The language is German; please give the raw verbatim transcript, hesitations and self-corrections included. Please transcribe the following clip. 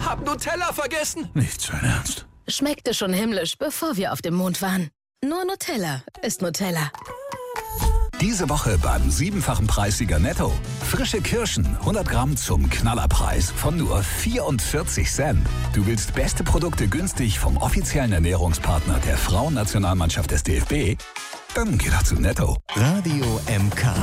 Hab Nutella vergessen. Nicht sein Ernst. Schmeckte schon himmlisch, bevor wir auf dem Mond waren. Nur Nutella ist Nutella. Diese Woche beim siebenfachen Preissieger Netto. Frische Kirschen, hundert Gramm zum Knallerpreis von nur vierundvierzig Cent. Du willst beste Produkte günstig vom offiziellen Ernährungspartner der Frauennationalmannschaft des D F B? Dann geh doch zu Netto. Radio M K.